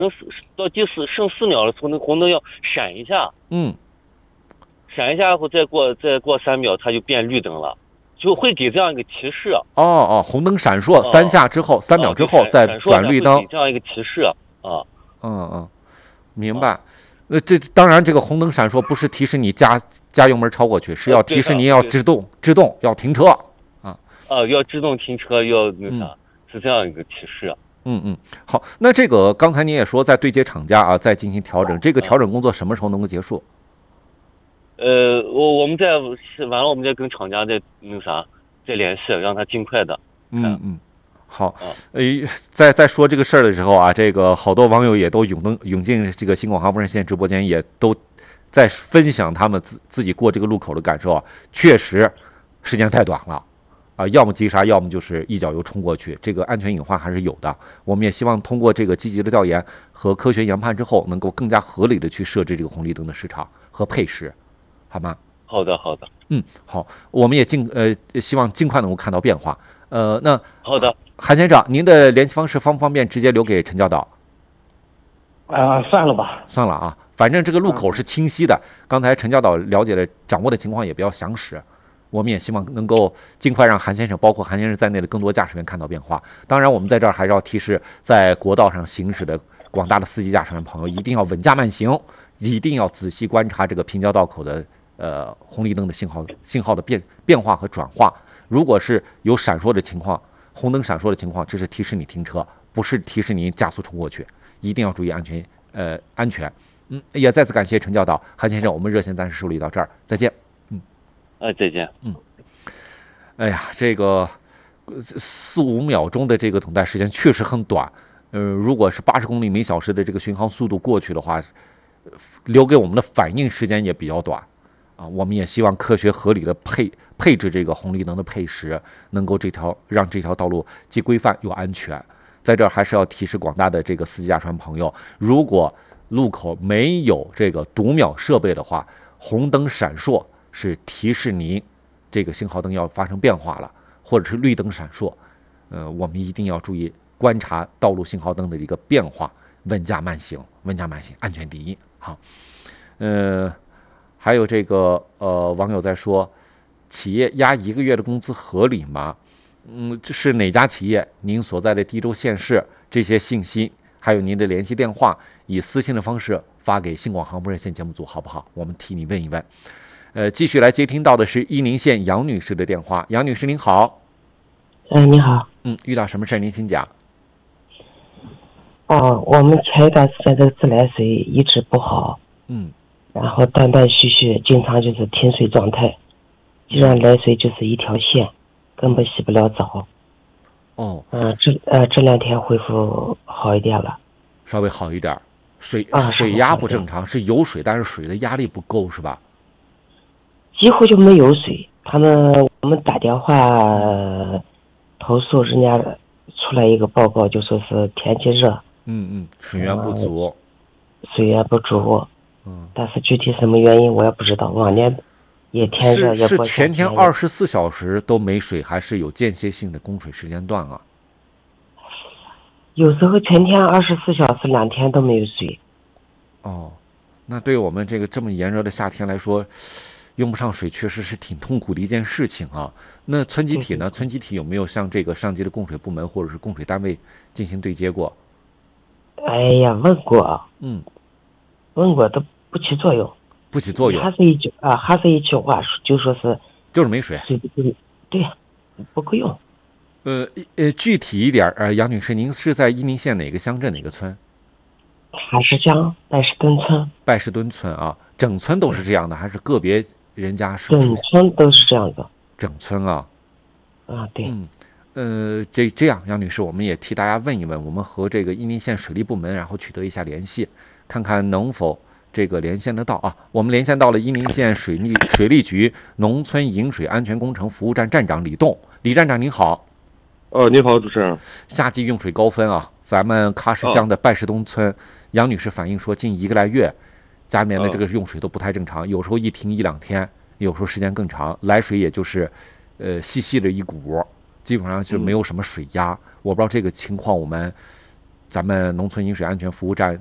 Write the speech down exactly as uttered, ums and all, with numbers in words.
到第四剩四秒的时候，那红灯要闪一下， 嗯， 闪一下后再过再过三秒，它就变绿灯了，就会给这样一个提示。 哦哦，红灯闪烁三下之后，三秒之后再转绿灯， 这样一个提示啊。 嗯嗯，明白。呃，这当然，这个红灯闪烁不是提示你加加油门超过去，是要提示你要制动制动要停车啊。 啊，要制动停车，要那啥，是这样一个提示。 嗯嗯，好，那这个刚才您也说在对接厂家啊，再进行调整，这个调整工作什么时候能够结束？ 呃，我我们再完了，我们再跟厂家再那啥再联系，让他尽快的。 嗯嗯，好，呃，在在说这个事儿的时候啊，这个好多网友也都涌登涌进这个新广航风热线直播间，也都在分享他们自自己过这个路口的感受啊，确实时间太短了。啊，要么急刹，要么就是一脚油冲过去，这个安全隐患还是有的。我们也希望通过这个积极的调研和科学研判之后，能够更加合理的去设置这个红绿灯的时长和配时，好吗？ 好的，好的。 嗯，好，我们也尽呃希望尽快能够看到变化。呃，那好的， 韩先生，您的联系方式方不方便直接留给陈教导？ 啊、呃，算了吧， 算了啊，反正这个路口是清晰的。刚才陈教导了解了掌握的情况也比较详实。我们也希望能够尽快让韩先生，包括韩先生在内的更多驾驶员看到变化。当然，我们在这儿还是要提示，在国道上行驶的广大的司机驾驶员朋友，一定要稳驾慢行，一定要仔细观察这个平交道口的呃红绿灯的信号信号的变变化和转化。如果是有闪烁的情况，红灯闪烁的情况，这是提示你停车，不是提示你加速冲过去，一定要注意安全呃安全。嗯，也再次感谢陈教导，韩先生，我们热线暂时梳理到这儿，再见。 哎，再见。 嗯，哎呀，这个四五秒钟的这个等待时间确实很短。呃，如果是八十公里每小时的这个巡航速度过去的话，留给我们的反应时间也比较短啊。我们也希望科学合理的配配置这个红绿灯的配时，能够这条让这条道路既规范又安全。在这儿还是要提示广大的这个司机驾驶员朋友，如果路口没有这个读秒设备的话，红灯闪烁是提示您这个信号灯要发生变化了，或者是绿灯闪烁，呃，我们一定要注意观察道路信号灯的一个变化，稳驾慢行，稳驾慢行，安全第一。好，呃，还有这个呃网友在说，企业压一个月的工资合理吗？嗯，这是哪家企业？您所在的地州县市这些信息，还有您的联系电话，以私信的方式发给新广航风热线节目组，好不好？我们替你问一问。呃，继续来接听到的是伊宁县杨女士的电话。杨女士您好。 嗯、呃，你好。 嗯，遇到什么事儿您请讲。 哦，我们前一段时间这个自来水一直不好， 嗯， 然后断断续续，经常就是停水状态，基本上来水就是一条线，根本洗不了澡。 哦， 嗯、呃，这呃这两天恢复好一点了， 稍微好一点。水、 啊、 水压不正常，是有水，但是水的压力不够，是吧？ 几乎就没有水。他们我们打电话、呃、投诉，人家出来一个报告，就说是天气热， 嗯嗯，水源不足， 呃、水源不足。 嗯， 但是具体什么原因我也不知道。往年也天热也是不是全天二十四小时都没水，还是有间歇性的供水时间段啊？ 有时候全天二十四小时，两天都没有水。 哦，那对我们这个这么炎热的夏天来说，用不上水确实是挺痛苦的一件事情啊。那村集体呢？村集体有没有向这个上级的供水部门或者是供水单位进行对接过？ 哎呀，问过， 嗯， 问过都不起作用， 不起作用， 还是一句啊，还是一句话，就说是就是没水， 水不够，对，不够用。 呃呃，具体一点，呃，杨女士，您是在伊宁县哪个乡镇哪个村？ 海石乡拜石墩村。 拜石墩村啊，整村都是这样的，还是个别人家是？ 整村都是这样的。 整村啊。 啊，对。 嗯，呃，这这样，杨女士，我们也替大家问一问，我们和这个伊宁县水利部门，然后取得一下联系，看看能否这个连线得到啊。我们连线到了伊宁县水利水利局农村饮水安全工程服务站站长李栋，李站长您好。 哦，你好，主持人。 夏季用水高分啊，咱们喀什乡的拜石东村，杨女士反映说，近一个来月，家里面的这个用水都不太正常，有时候一停一两天，有时候时间更长，来水也就是，呃，细细的一股，基本上就没有什么水压。我不知道这个情况我们咱们农村饮水安全服务站